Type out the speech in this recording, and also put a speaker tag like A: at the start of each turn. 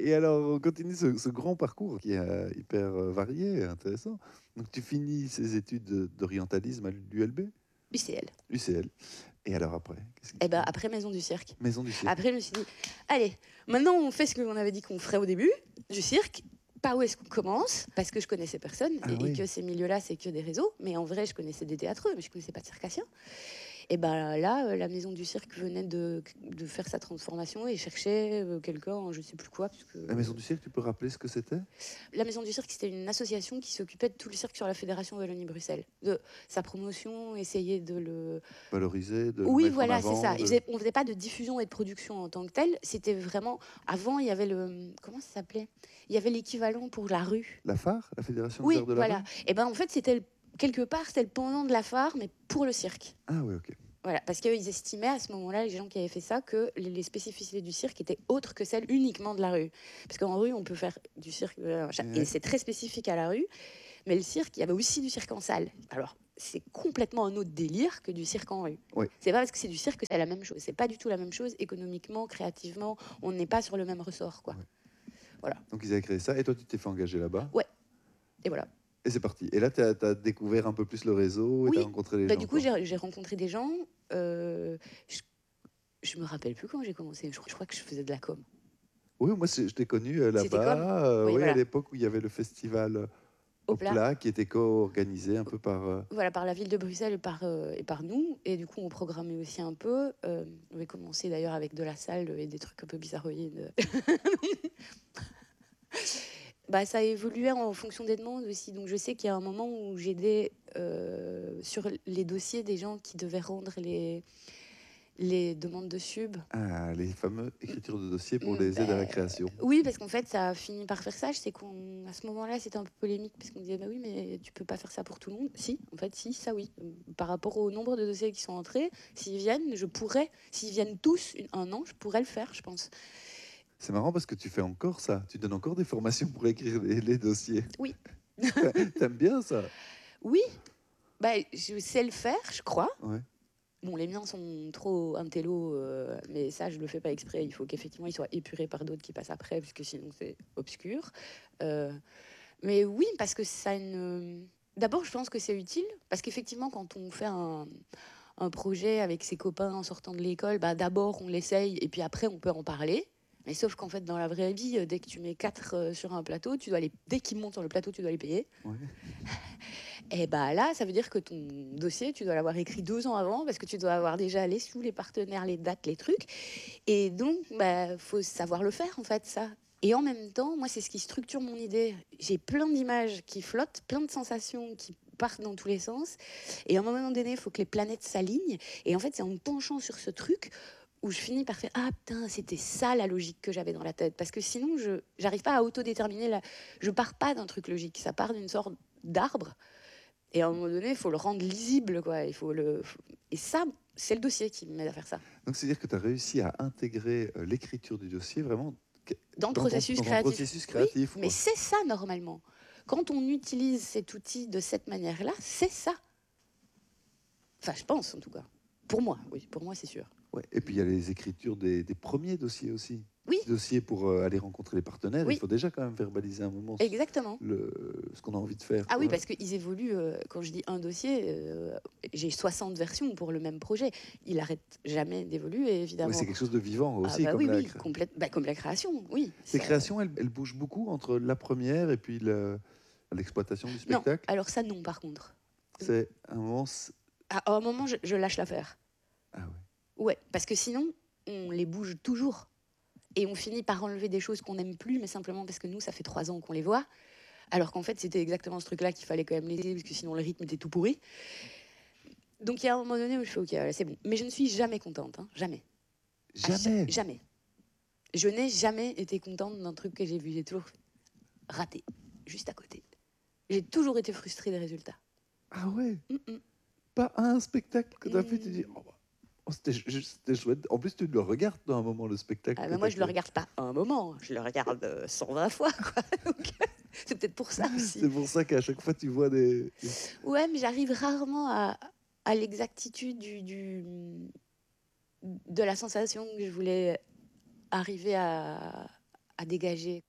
A: Et alors, on continue ce grand parcours qui est hyper varié et intéressant. Donc, tu finis ces études d'orientalisme à l'ULB,
B: UCL.
A: UCL. Et alors après, qu'est-ce qui
B: Et
A: se
B: ben
A: passe?
B: après Maison du Cirque.
A: Maison du cirque.
B: Après, je me suis dit, allez, maintenant on fait ce qu'on avait dit qu'on ferait au début, du cirque. Par où est-ce qu'on commence? Parce que je connaissais personne
A: Ah
B: et
A: oui.
B: que ces milieux-là, c'est que des réseaux. Mais en vrai, je connaissais des théâtreux, mais je connaissais pas de circassiens. Et ben là, la Maison du Cirque venait de faire sa transformation et cherchait quelqu'un, je sais plus quoi. Parce que,
A: La Maison du cirque, tu peux rappeler ce que c'était?
B: la Maison du Cirque, c'était une association qui s'occupait de tout le cirque sur la Fédération Wallonie-Bruxelles. De sa promotion, essayer de le...
A: Valoriser, de le
B: Oui,
A: mettre en
B: voilà, c'est
A: avant.
B: ça. On faisait pas de diffusion et de production en tant que telle. C'était vraiment... Avant, il y avait le... Comment ça s'appelait? Il y avait l'équivalent pour la rue.
A: La phare, la Fédération des
B: Oui,
A: arts de la
B: voilà.
A: rue.
B: Et ben en fait, c'était quelque part, c'était le pendant de la phare, mais pour le cirque.
A: Ah oui, ok.
B: Voilà, parce qu'ils estimaient à ce moment-là, les gens qui avaient fait ça, que les spécificités du cirque étaient autres que celles uniquement de la rue. Parce qu'en rue, on peut faire du cirque, et
A: Ouais.
B: c'est très spécifique à la rue. Mais le cirque, il y avait aussi du cirque en salle. Alors, c'est complètement un autre délire que du cirque en rue.
A: Oui.
B: C'est pas parce que c'est du cirque que c'est la même chose. C'est pas du tout la même chose économiquement, créativement. On n'est pas sur le même ressort, quoi.
A: Ouais.
B: Voilà.
A: Donc ils avaient créé ça et toi tu t'es fait engager là-bas.
B: Ouais. Et voilà.
A: Et c'est parti. Et là tu as découvert un peu plus le réseau et
B: Oui.
A: tu as rencontré les
B: Bah,
A: gens.
B: du coup,
A: quoi.
B: j'ai rencontré des gens. Je me rappelle plus quand j'ai commencé. Je crois que je faisais de la com.
A: Oui, moi je t'ai connu
B: C'était comme
A: là-bas,
B: Oui,
A: oui, à
B: voilà.
A: l'époque où il y avait le festival
B: Au
A: au
B: plat.
A: plat qui était co-organisé un peu par...
B: Voilà, par la ville de Bruxelles et par nous. Et du coup, on programmait aussi un peu. On avait commencé d'ailleurs avec de la salle et des trucs un peu bizarroïdes. Bah, ça évoluait en fonction des demandes aussi. Donc, je sais qu'il y a un moment où j'aidais sur les dossiers des gens qui devaient rendre les demandes de sub.
A: Ah, les fameux écritures de dossiers pour les aides à la création.
B: Oui, parce qu'en fait, ça a fini par faire ça. Je sais qu'à ce moment-là, c'était un peu polémique parce qu'on disait, bah oui, mais tu peux pas faire ça pour tout le monde. Si, en fait, si, ça oui. Par rapport au nombre de dossiers qui sont entrés, s'ils viennent, s'ils viennent tous un an, je pourrais le faire, je pense.
A: C'est marrant parce que tu fais encore ça. Tu donnes encore des formations pour écrire les dossiers.
B: Oui.
A: T'aimes bien ça?
B: Oui, bah, je sais le faire, je crois.
A: Ouais.
B: Bon, les miens sont trop intello, mais ça, je le fais pas exprès. Il faut qu'effectivement, ils soient épurés par d'autres qui passent après, parce que sinon, c'est obscur. Mais oui, parce que ça a une... D'abord, je pense que c'est utile, parce qu'effectivement, quand on fait un projet avec ses copains en sortant de l'école, bah, d'abord, on l'essaye, et puis après, on peut en parler. Mais sauf qu'en fait, dans la vraie vie, dès que tu mets 4 sur un plateau, dès qu'ils montent sur le plateau, tu dois les payer.
A: Ouais.
B: Et bah là, ça veut dire que ton dossier, tu dois l'avoir écrit 2 ans avant, parce que tu dois avoir déjà les sous, les partenaires, les dates, les trucs. Et donc, bah, faut savoir le faire, en fait, ça. Et en même temps, moi, c'est ce qui structure mon idée. J'ai plein d'images qui flottent, plein de sensations qui partent dans tous les sens. Et à un moment donné, il faut que les planètes s'alignent. Et en fait, c'est en me penchant sur ce truc où je finis par faire ah putain, c'était ça la logique que j'avais dans la tête, parce que sinon je j'arrive pas à autodéterminer je pars pas d'un truc logique, ça part d'une sorte d'arbre, et à un moment donné il faut le rendre lisible, quoi. Et ça, c'est le dossier qui m'aide à faire ça,
A: Donc c'est-à-dire que tu as réussi à intégrer l'écriture du dossier vraiment
B: dans le
A: dans
B: processus
A: ton
B: créatif.
A: processus créatif.
B: Oui, mais
A: quoi.
B: c'est ça normalement, quand on utilise cet outil de cette manière là, c'est ça, enfin je pense en tout cas, pour moi, oui, pour moi c'est sûr.
A: Ouais. Et puis il y a les écritures des premiers dossiers aussi.
B: Oui.
A: Dossiers pour aller rencontrer les partenaires.
B: Oui.
A: Il faut déjà quand même verbaliser un moment
B: Exactement.
A: ce qu'on a envie de faire.
B: Ah
A: quoi.
B: oui, parce qu'ils évoluent. Quand je dis un dossier, j'ai 60 versions pour le même projet. Il n'arrête jamais d'évoluer, évidemment.
A: Oui, c'est quelque chose de vivant aussi.
B: Ah bah
A: comme
B: oui,
A: la
B: oui, comme la création, oui.
A: Tes
B: Ça-
A: créations, elles bougent beaucoup entre la première et puis l'exploitation du
B: Non,
A: spectacle.
B: alors ça, non, par contre.
A: C'est un moment...
B: À un moment, je lâche l'affaire.
A: Ah ouais.
B: Ouais, parce que sinon, on les bouge toujours. Et on finit par enlever des choses qu'on n'aime plus, mais simplement parce que nous, ça fait 3 ans qu'on les voit. Alors qu'en fait, c'était exactement ce truc-là qu'il fallait quand même laisser, parce que sinon, le rythme était tout pourri. Donc, il y a un moment donné où je fais, ok, voilà, c'est bon. Mais je ne suis jamais contente, hein, jamais.
A: Jamais.
B: Jamais. Je n'ai jamais été contente d'un truc que j'ai vu. J'ai toujours raté, juste à côté. J'ai toujours été frustrée des résultats.
A: Ah ouais.
B: Mm-mm.
A: Pas un spectacle que tu as fait, tu dis... Oh, c'était chouette. En plus, tu le regardes dans un moment, le spectacle.
B: Ah, mais moi, je le regarde pas un moment. Je le regarde 120 fois, quoi. Donc, c'est peut-être pour ça aussi.
A: C'est pour ça qu'à chaque fois, tu vois des...
B: Ouais, mais j'arrive rarement à l'exactitude de la sensation que je voulais arriver à à dégager.